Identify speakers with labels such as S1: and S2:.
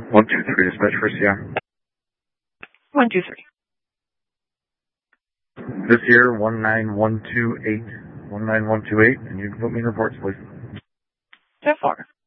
S1: 123, dispatch for Sierra.
S2: 123.
S1: This year, 19128, and you can put me in reports, please.
S2: 10-4.